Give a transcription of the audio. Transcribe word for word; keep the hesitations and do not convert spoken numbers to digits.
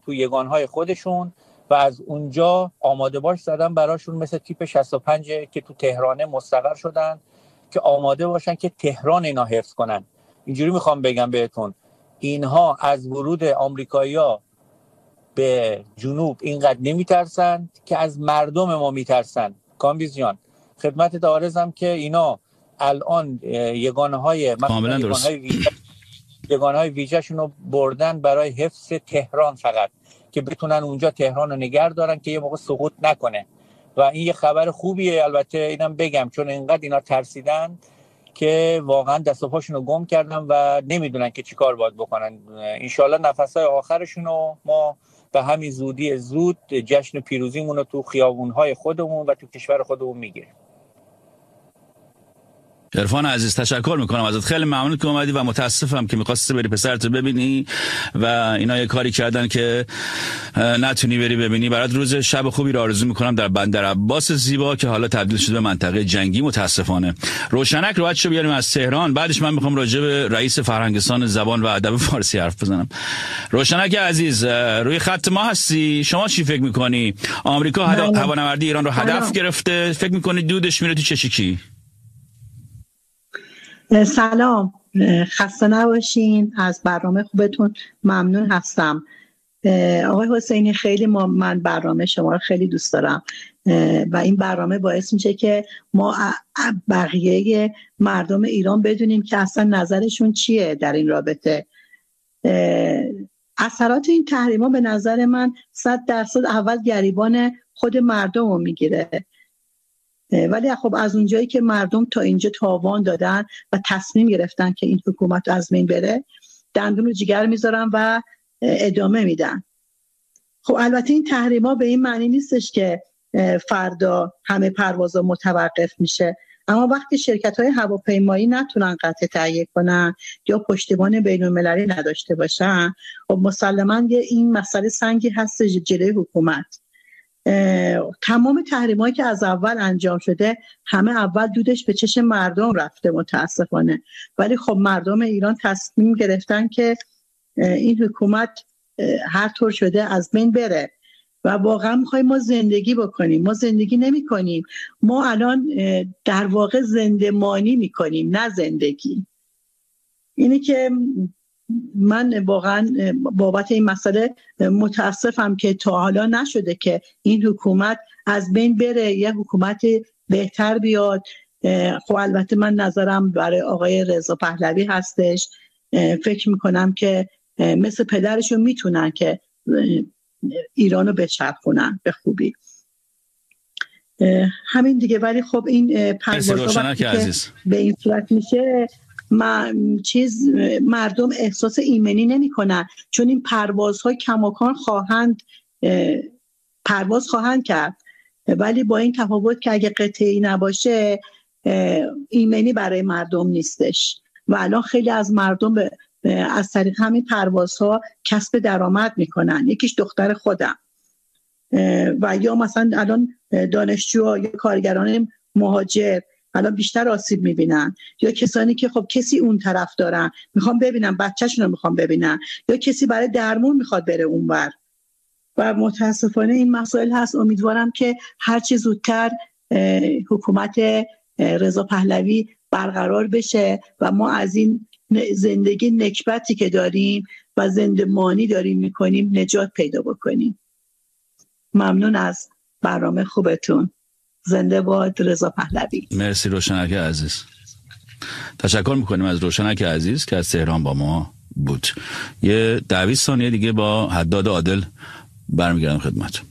تو یگانهای خودشون و از اونجا آماده باش زدن براشون، مثل تیپ شصت و پنج که تو تهران مستقر شدن که آماده باشن که تهران اینا حفظ کنن. اینجوری میخوام بگم بهتون، اینها از ورود آمریکایی‌ها به جنوب اینقدر نمیترسن که از مردم ما میترسن. کامبیز جان خدمت عرضم که اینا الان یگانه‌های مثلا یگانه‌های ویژه یگانه‌های ویژه‌شون رو بردن برای حفظ تهران، فقط که بتونن اونجا تهران رو نگه دارن که یه موقع سقوط نکنه. و این یه خبر خوبیه. البته اینم بگم چون اینقدر اینا ترسیدن که واقعا دست و پاشون رو گم کردن و نمیدونن که چیکار باید بکنن. انشالله نفسهای آخرشون رو ما به همین زودی زود جشن پیروزیمون رو تو خیابونهای خودمون و تو کشور خودمون میگیریم. عرفان عزیز تشکر میکنم ازت، خیلی ممنون که اومدی و متاسفم که میخواستی بری پسرتو ببینی و اینا یه کاری کردن که نتونی بری ببینی. برات روز شب خوبی رو آرزو میکنم در بندر عباس زیبا که حالا تبدیل شده به منطقه جنگی متاسفانه. روشنک رو بچه‌ها بیاریم از تهران، بعدش من میخوام راجع به رئیس فرهنگستان زبان و ادب فارسی حرف بزنم. روشنک عزیز روی خط ما هستی، شما چی فکر میکنی؟ آمریکا هوانوردی ایران رو هدف گرفته، فکر میکنی دودش میره تو چشکی؟ سلام، خسته نباشین، از برنامه خوبتون ممنون هستم. آقای حسینی خیلی ما من برنامه شما رو خیلی دوست دارم و این برنامه باعث میشه که ما بقیه مردم ایران بدونیم که اصلا نظرشون چیه در این رابطه. اثرات این تحریما به نظر من صد درصد اول گریبان خود مردم رو میگیره، ولی خب از اونجایی که مردم تا اینجا تاوان دادن و تصمیم گرفتن که این حکومت از بین بره، دندون رو جگر میذارن و ادامه میدن. خب البته این تحریما به این معنی نیستش که فردا همه پروازا متوقف میشه، اما وقتی شرکت‌های هواپیمایی نتونن قطع تهیه کنن یا پشتیبان بین‌المللی نداشته باشن، خب مسلماً این مسئله سنگی هست جلوی حکومت. تمام تحریمایی که از اول انجام شده همه اول دودش به چشم مردم رفته متاسفانه، ولی خب مردم ایران تصمیم گرفتن که این حکومت هر طور شده از بین بره و واقعا میخوایم ما زندگی بکنیم. ما زندگی نمی کنیم، ما الان در واقع زندمانی میکنیم نه زندگی. اینی که من واقعا بابت این مسئله متاسفم که تا حالا نشده که این حکومت از بین بره، یه حکومت بهتر بیاد. خب البته من نظرم برای آقای رضا پهلوی هستش، فکر میکنم که مثل پدرشون میتونن که ایرانو بچرخونن به خوبی. همین دیگه. ولی خب این پروازها وقتی که به این صورت میشه ما چیز مردم احساس ایمنی نمی کنن، چون این پروازها کماکان خواهند پرواز خواهند کرد، ولی با این تفاوت که اگه قطعی نباشه ایمنی برای مردم نیستش و الان خیلی از مردم به از طریق همین پروازها کسب درآمد میکنن. یکیش دختر خودم و یا مثلا الان دانشجو یا کارگران مهاجر الان بیشتر آسیب میبینن، یا کسانی که خب کسی اون طرف دارن میخوام ببینن بچه‌شون رو میخوام ببینن، یا کسی برای درمون میخواد بره اونور و متاسفانه این مسائل هست. امیدوارم که هرچی زودتر حکومت رضا پهلوی برقرار بشه و ما از این زندگی نکبتی که داریم و زندمانی داریم میکنیم نجات پیدا بکنیم. ممنون از برنامه خوبتون. زنده باد رضا پهلوی. مرسی روشنک عزیز، تشکر میکنیم از روشنک عزیز که از تهران با ما بود. یه دویست ثانیه دیگه با حداد عادل برمیگردم خدمت.